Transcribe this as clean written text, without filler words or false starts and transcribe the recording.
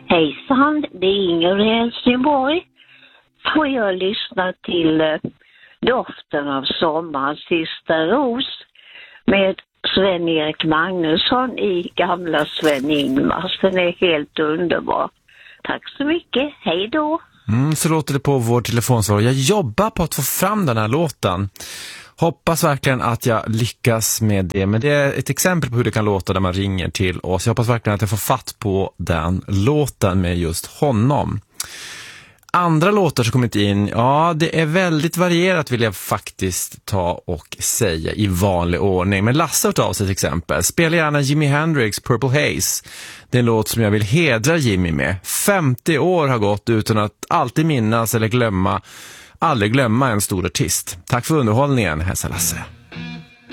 Hejsan, det är Inger i Helsingborg. Får jag lyssna till Doften av sommarens sista ros med Sven-Erik Magnusson i gamla Sven-Ingvars. Den är helt underbar. Tack så mycket, hej då! Så låter det på vår telefonsvar. Jag jobbar på att få fram den här låten. Hoppas verkligen att jag lyckas med det. Men det är ett exempel på hur det kan låta när man ringer till oss. Jag hoppas verkligen att jag får fatt på den låten med just honom. Andra låtar som kommit in, ja, det är väldigt varierat vill jag faktiskt ta och säga i vanlig ordning. Men Lasse har tagit av sig till exempel. Spela gärna Jimi Hendrix, Purple Haze. Det är en låt som jag vill hedra Jimmy med. 50 år har gått utan att alltid minnas eller aldrig glömma en stor artist. Tack för underhållningen, hälsa Lasse.